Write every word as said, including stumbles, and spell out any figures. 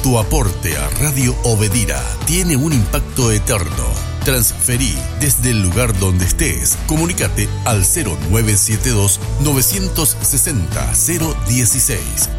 Tu aporte a Radio Obedira tiene un impacto eterno. Transferí desde el lugar donde estés. Comunícate al cero nueve siete dos, nueve seis cero, cero uno seis